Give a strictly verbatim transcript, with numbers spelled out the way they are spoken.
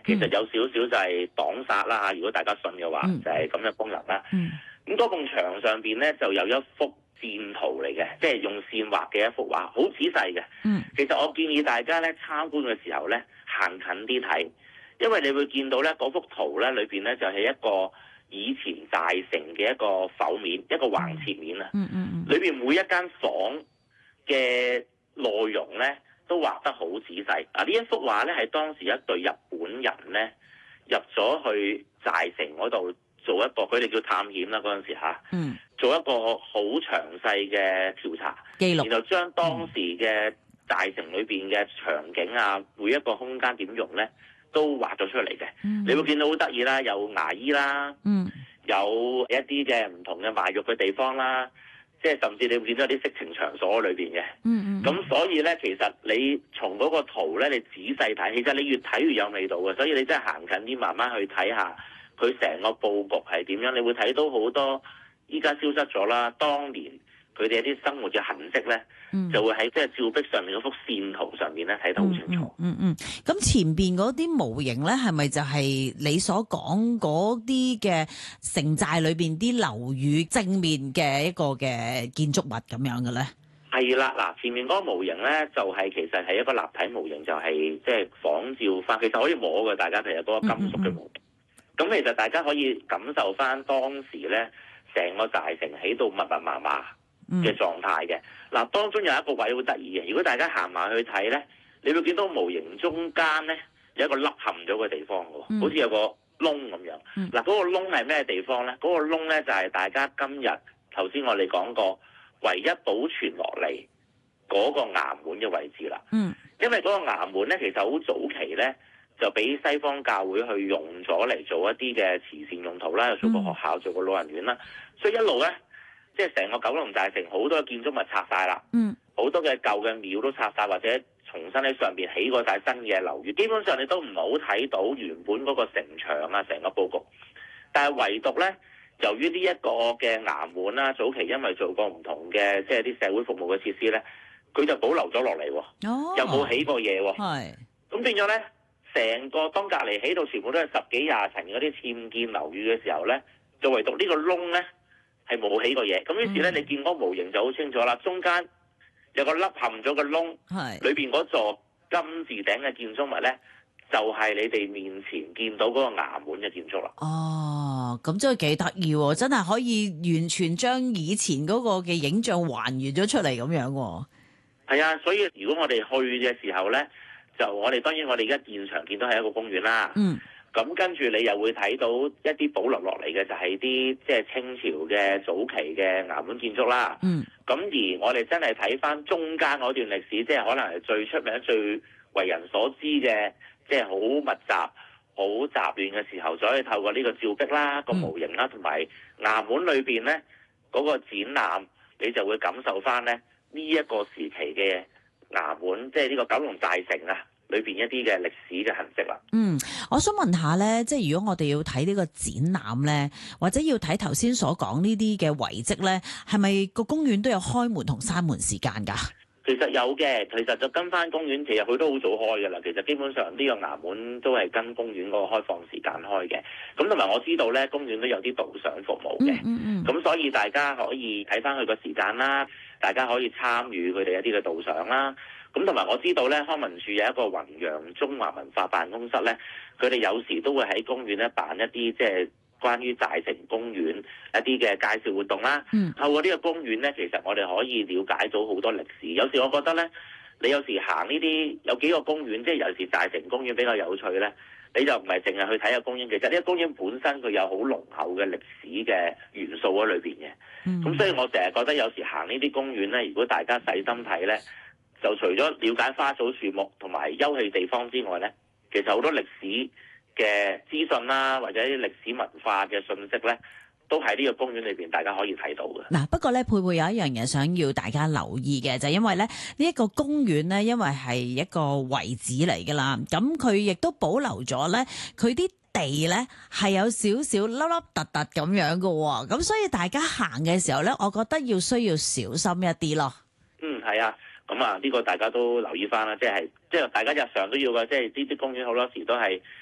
其實有少少就係擋煞啦嚇。如果大家信嘅話， 嗯、 就係咁嘅功能啦。咁嗰埲牆上邊咧就有一幅線圖嚟嘅，即係用線畫嘅一幅畫，好仔細嘅。 嗯、 其實我建議大家咧參觀嘅時候咧行近啲睇，因為你會見到咧嗰幅圖咧裏邊咧就係一個以前大城嘅一個剖面，一個橫切面啊。 嗯嗯嗯。 裏邊每一間房嘅內容咧都畫得好仔細。啊，呢一幅畫咧係當時一隊日本人咧入咗去大城嗰度做一個，佢哋叫探險啦嗰陣時嚇。 嗯。 做一個好詳細嘅調查記錄， 然後將當時嘅大城裏邊嘅場景啊，每一個空間點用咧，都畫咗出嚟嘅。 嗯、 你會見到好得意啦，有牙醫啦， 嗯、 有一啲嘅唔同嘅賣肉嘅地方啦，即係甚至你會見到啲色情場所裏邊嘅。 嗯嗯。 咁所以咧，其實你從嗰個圖咧，你仔細睇，其實你越睇越有味道嘅。所以你真係行近啲，慢慢去睇下佢成個佈局係點樣，你會睇到好多。依家消失咗啦，當年佢哋一啲生活嘅痕跡咧，嗯、就會喺即係照壁上面嗰幅線圖上面咧睇得好清楚。 嗯嗯，咁、嗯嗯、前邊嗰啲模型咧，係咪就係你所講嗰啲嘅城寨裏邊啲樓宇正面嘅一個嘅建築物咁樣嘅咧？係啦，嗱，前面嗰個模型咧，就係、是、其實係一個立體模型，就係即係仿照翻，其實可以摸嘅，大家其實嗰個金屬嘅模型。咁、嗯嗯、其實大家可以感受翻當時咧。成個大城起到密密麻麻嘅狀態嘅，嗱、嗯、當中有一個位好得意嘅，如果大家行埋去睇咧，你會見到模型中間咧有一個凹陷咗嘅地方嘅，嗯、好似有個窿咁樣。嗱、嗯，嗰、嗰個窿係咩地方咧？嗰、嗰個窿咧就係大家今日頭先我哋講過唯一保存落嚟嗰個衙門嘅位置啦。嗯，因為嗰個衙門咧其實好早期咧。就俾西方教會去用咗嚟做一啲嘅慈善用途啦，又做個學校，做個老人院啦，所以一路咧，即係成個九龍大城好多建築物拆晒啦，嗯，好多嘅舊嘅廟都拆晒，或者重新喺上邊起過晒新嘅樓宇，基本上你都唔係好睇到原本嗰個城牆啊，成個佈局。但係唯獨咧，由於呢一個嘅衙門啦，早期因為做過唔同嘅即係啲社會服務嘅設施咧，佢就保留咗落嚟喎，哦、又冇起過嘢喎，係咁是變咗咧。成個當隔離起到全部都係十幾廿層嗰啲僭建樓宇嘅時候咧，就唯獨呢個窿咧係冇起過嘢。咁於是咧，嗯、你見嗰模型就好清楚啦。中間有個凹陷咗個窿，係裏邊嗰座金字頂嘅建築物咧，就係、是、你哋面前見到嗰個衙門嘅建築啦。哦，咁真係幾得意喎！真係可以完全將以前嗰個嘅影像還原咗出嚟咁樣喎。係啊，所以如果我哋去嘅時候咧，就我哋當然我哋而家現場見到係一個公園啦，嗯，咁跟住你又會睇到一啲保留落嚟嘅就係啲即係清朝嘅早期嘅衙門建築啦，嗯，咁而我哋真係睇翻中間嗰段歷史，即係可能係最出名、最為人所知嘅，即係好密集、好雜亂嘅時候，就可以透過呢個照壁啦、個模型啦，同埋衙門裏邊咧嗰個展覽，你就會感受翻咧呢一個時期嘅衙門，即係呢個九龍大城啊，裏邊一啲嘅歷史嘅痕跡啦。嗯，我想問下咧，即係如果我哋要睇呢個展覽咧，或者要睇頭先所講呢啲嘅遺跡咧，係咪個公園都有開門同閂門時間㗎？其實有嘅，其實就跟翻公園，其實佢都好早開㗎啦。其實基本上呢個衙門都係跟公園嗰個開放時間開嘅。咁同埋我知道咧，公園都有啲導賞服務嘅。嗯嗯。咁所以大家可以睇翻佢個時間啦。大家可以參與佢哋一啲嘅導賞啦，咁同埋我知道咧，康文署有一個弘揚中華文化辦公室咧，佢哋有時都會喺公園咧辦一啲即係關於大城公園一啲嘅介紹活動啦。嗯，透過呢個公園咧，其實我哋可以了解到好多歷史。有時我覺得咧，你有時行呢啲有幾個公園，即係有時大城公園比較有趣咧。你就唔係淨係去睇下公園，其實呢個公園本身佢有好濃厚嘅歷史嘅元素喺裏邊嘅。咁、嗯、所以我成日覺得有時行呢啲公園咧，如果大家細心睇咧，就除咗了解花草樹木同埋休憩地方之外咧，其實好多歷史嘅資訊啦，或者啲歷史文化嘅信息咧，都喺呢個公園裏邊大家可以睇到嘅。嗱，不過咧，佩佩有一樣嘢想要大家留意嘅，就係、是、因為咧呢一個公園咧，因為係一個遺址嚟噶啦，咁佢亦都保留咗咧佢啲地咧係有少少凹凹凸凸咁樣嘅喎，咁所以大家行嘅時候咧，我覺得要需要小心一啲咯。嗯，係啊，咁啊呢個大家都留意翻啦，即係即係大家日常都要嘅，即係呢啲公園好多時都係